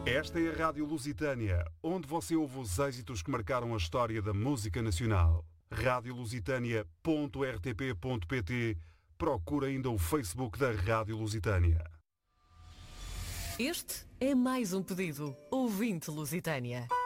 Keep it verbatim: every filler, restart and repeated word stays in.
Esta é a Rádio Lusitânia, onde você ouve os êxitos que marcaram a história da música nacional. rádio lusitânia ponto r t p ponto p t. Procura ainda o Facebook da Rádio Lusitânia. Este é mais um pedido. Ouvinte Lusitânia.